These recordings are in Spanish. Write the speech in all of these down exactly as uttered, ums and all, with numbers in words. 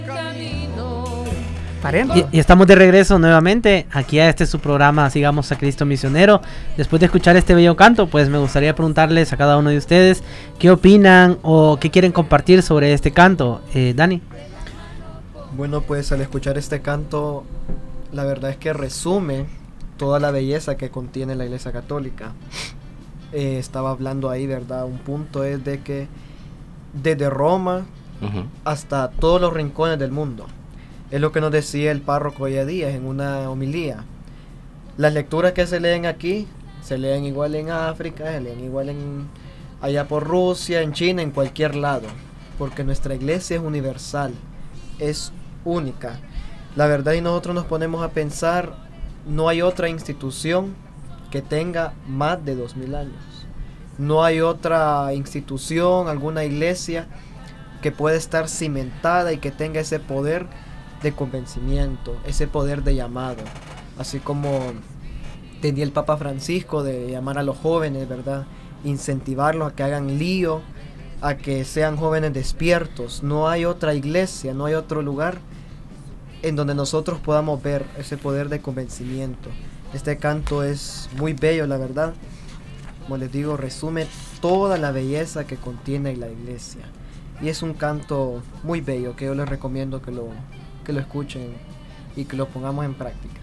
Y, y estamos de regreso nuevamente aquí a este su programa Sigamos a Cristo Misionero. Después de escuchar este bello canto, pues me gustaría preguntarles a cada uno de ustedes qué opinan o qué quieren compartir sobre este canto. eh, Dani. Bueno, pues al escuchar este canto, la verdad es que resume toda la belleza que contiene la Iglesia Católica. Eh, estaba hablando ahí, ¿verdad? Un punto es de que desde Roma uh-huh. hasta todos los rincones del mundo. Es lo que nos decía el párroco hoy a día en una homilía. Las lecturas que se leen aquí, se leen igual en África, se leen igual en allá por Rusia, en China, en cualquier lado. Porque nuestra iglesia es universal, es única. La verdad, y nosotros nos ponemos a pensar, no hay otra institución que tenga más de dos mil años. No hay otra institución, alguna iglesia que pueda estar cimentada y que tenga ese poder de convencimiento, ese poder de llamado, así como tenía el Papa Francisco de llamar a los jóvenes, ¿verdad? Incentivarlos a que hagan lío, a que sean jóvenes despiertos. No hay otra iglesia, no hay otro lugar en donde nosotros podamos ver ese poder de convencimiento. Este canto es muy bello, la verdad. Como les digo, resume toda la belleza que contiene la iglesia. Y es un canto muy bello que yo les recomiendo que lo que lo escuchen y que lo pongamos en práctica.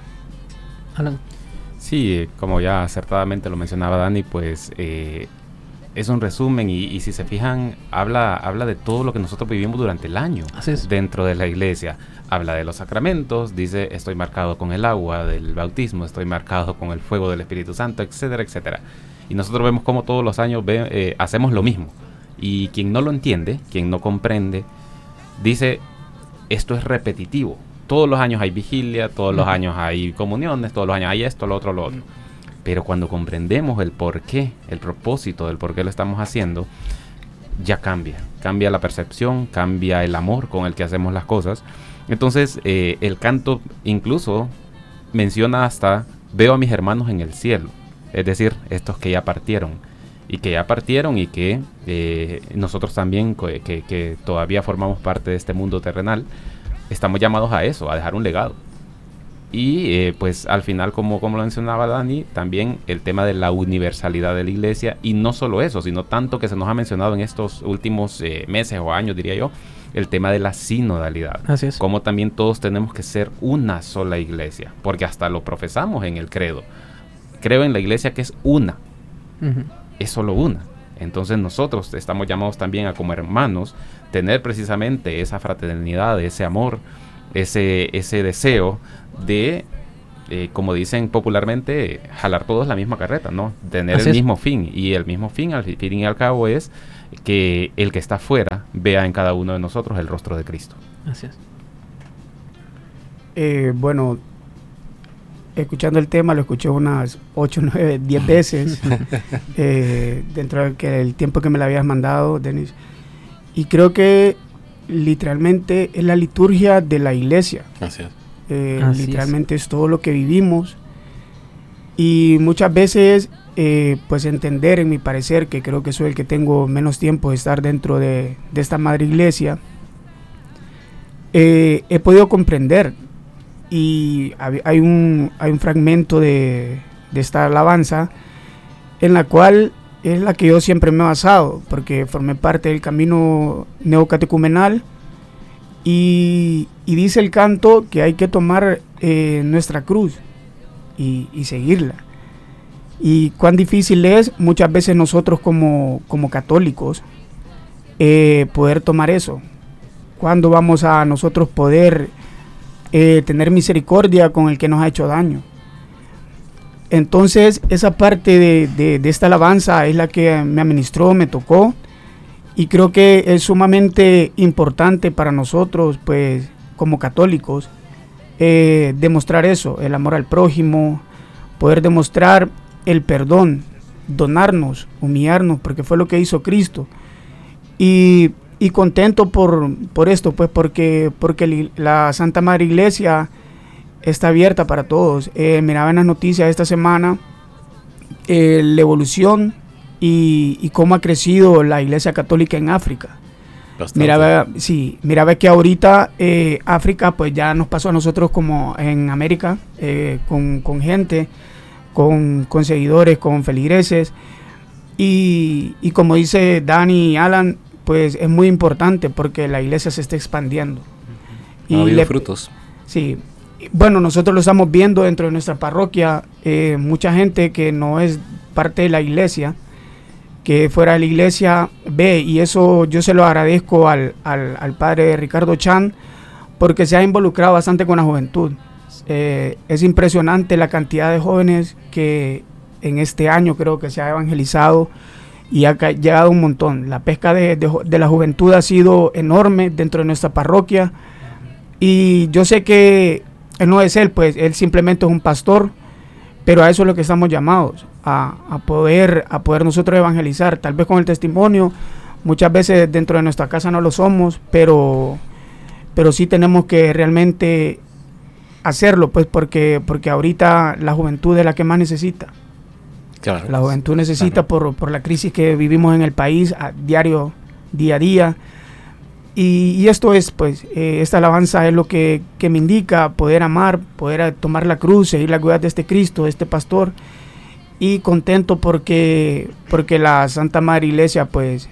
Alan. Sí, como ya acertadamente lo mencionaba Dani, pues eh, es un resumen y, y si se fijan, habla, habla de todo lo que nosotros vivimos durante el año dentro de la iglesia. Habla de los sacramentos, dice estoy marcado con el agua del bautismo, estoy marcado con el fuego del Espíritu Santo, etcétera, etcétera. Y nosotros vemos cómo todos los años ve, eh, hacemos lo mismo. Y quien no lo entiende, quien no comprende, dice esto es repetitivo. Todos los años hay vigilia, todos uh-huh. los años hay comuniones, todos los años hay esto, lo otro, lo otro. Pero cuando comprendemos el por qué, el propósito del por qué lo estamos haciendo, ya cambia. Cambia la percepción, cambia el amor con el que hacemos las cosas. Entonces, eh, el canto incluso menciona hasta, veo a mis hermanos en el cielo. Es decir, estos que ya partieron. Y que ya partieron y que eh, nosotros también, que, que, que todavía formamos parte de este mundo terrenal, estamos llamados a eso, a dejar un legado. Y eh, pues al final, como, como lo mencionaba Dani, también el tema de la universalidad de la iglesia, y no solo eso, sino tanto que se nos ha mencionado en estos últimos eh, meses o años, diría yo, el tema de la sinodalidad. Así es. Como también todos tenemos que ser una sola iglesia, porque hasta lo profesamos en el credo. Creo en la iglesia que es una. Uh-huh. Es solo una. Entonces nosotros estamos llamados también a, como hermanos, tener precisamente esa fraternidad, ese amor, ese, ese deseo de, eh, como dicen popularmente, jalar todos la misma carreta, ¿no? Tener Así el es. mismo fin. Y el mismo fin, al fin y al cabo, es que el que está afuera vea en cada uno de nosotros el rostro de Cristo. Así es. Eh, bueno, escuchando el tema, lo escuché unas ocho, nueve, diez veces eh, dentro del que el tiempo que me lo habías mandado, Denis. Y creo que literalmente es la liturgia de la iglesia. Así es. Eh, Así literalmente es. es todo lo que vivimos. Y muchas veces, eh, pues entender, en mi parecer, que creo que soy el que tengo menos tiempo de estar dentro de, de esta madre iglesia, eh, he podido comprender. Y hay un, hay un fragmento de, de esta alabanza en la cual es la que yo siempre me he basado, porque formé parte del camino neocatecumenal y, y dice el canto que hay que tomar eh, nuestra cruz y, y seguirla. Y cuán difícil es muchas veces nosotros como, como católicos eh, poder tomar eso. ¿Cuándo vamos a nosotros poder Eh, tener misericordia con el que nos ha hecho daño? Entonces esa parte de, de, de esta alabanza es la que me administró, me tocó, y creo que es sumamente importante para nosotros, pues como católicos, eh, demostrar eso, el amor al prójimo, poder demostrar el perdón, donarnos, humillarnos, porque fue lo que hizo Cristo. Y Y contento por, por esto, pues porque, porque la Santa Madre Iglesia está abierta para todos. Eh, miraba en las noticias esta semana eh, la evolución y, y cómo ha crecido la Iglesia Católica en África. Bastante. Mira, ve, sí, mira, ve que ahorita eh, África pues ya nos pasó a nosotros como en América, eh, con, con gente, con, con seguidores, con feligreses, y, y como dice Dani y Alan, pues es muy importante porque la iglesia se está expandiendo. Y ha habido le, frutos. Sí, bueno, nosotros lo estamos viendo dentro de nuestra parroquia, eh, mucha gente que no es parte de la iglesia, que fuera de la iglesia ve, y eso yo se lo agradezco al, al, al padre Ricardo Chan, porque se ha involucrado bastante con la juventud. Eh, es impresionante la cantidad de jóvenes que en este año creo que se ha evangelizado y ha llegado un montón. La pesca de, de, de la juventud ha sido enorme dentro de nuestra parroquia, y yo sé que él no es él, pues él simplemente es un pastor, pero a eso es lo que estamos llamados, a, a, poder, a poder nosotros evangelizar, tal vez con el testimonio. Muchas veces dentro de nuestra casa no lo somos, pero, pero sí tenemos que realmente hacerlo, pues porque, porque ahorita la juventud es la que más necesita. Claro, la juventud necesita, claro, por, por la crisis que vivimos en el país a diario, día a día. Y, y esto es, pues, eh, esta alabanza es lo que, que me indica poder amar, poder tomar la cruz, seguir la huella de este Cristo, de este pastor, y contento porque, porque la Santa Madre Iglesia, pues,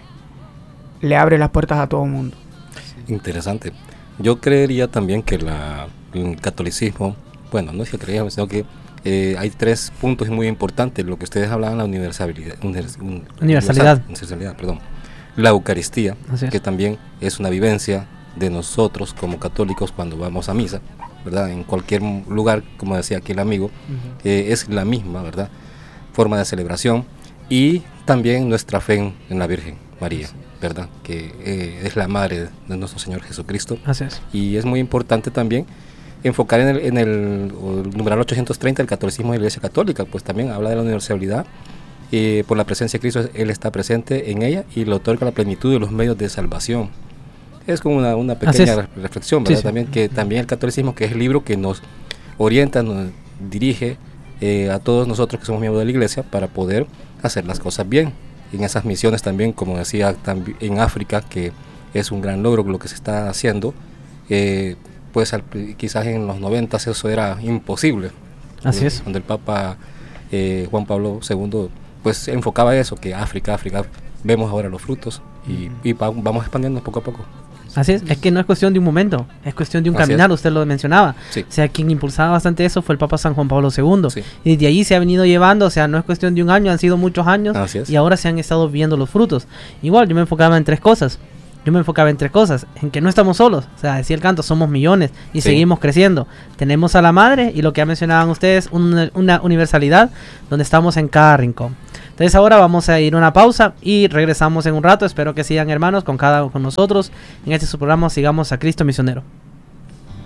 le abre las puertas a todo el mundo. Interesante. Yo creería también que la, el catolicismo, bueno, no es que creía, sino que eh, hay tres puntos muy importantes, lo que ustedes hablaban, la universalidad. Univers, un, universalidad. Universalidad, perdón. La Eucaristía, que también es una vivencia de nosotros como católicos cuando vamos a misa, ¿verdad? En cualquier lugar, como decía aquí el amigo, uh-huh. eh, es la misma, ¿verdad? Forma de celebración, y también nuestra fe en, en la Virgen María, ¿verdad? Que eh, es la madre de nuestro Señor Jesucristo. Así es. Y es muy importante también enfocar en el, en el, el numeral ochocientos treinta, el catolicismo de la Iglesia Católica, pues también habla de la universalidad. Eh, por la presencia de Cristo, Él está presente en ella y le otorga la plenitud de los medios de salvación. Es como una, una pequeña re- reflexión, ¿verdad? Sí, sí. También, que, también el catolicismo, que es el libro que nos orienta, nos dirige eh, a todos nosotros que somos miembros de la iglesia para poder hacer las cosas bien. En esas misiones también, como decía, también en África, que es un gran logro lo que se está haciendo, eh, pues al, quizás en los noventas eso era imposible. Así es. Cuando el Papa eh, Juan Pablo segundo pues enfocaba eso, que África, África, vemos ahora los frutos y, y va, vamos expandiendo poco a poco. Así es, es que no es cuestión de un momento, es cuestión de un Así caminar, es. Usted lo mencionaba. Sí. O sea, quien impulsaba bastante eso fue el Papa San Juan Pablo segundo. Sí. Y de ahí se ha venido llevando, o sea, no es cuestión de un año, han sido muchos años y ahora se han estado viendo los frutos. Igual, yo me enfocaba en tres cosas. Yo me enfocaba en tres cosas, en que no estamos solos, o sea, decía el canto, somos millones y sí. seguimos creciendo. Tenemos a la madre y lo que ya mencionaban ustedes, una, una universalidad donde estamos en cada rincón. Entonces ahora vamos a ir a una pausa y regresamos en un rato. Espero que sigan, hermanos, con cada con nosotros en este su programa Sigamos a Cristo Misionero.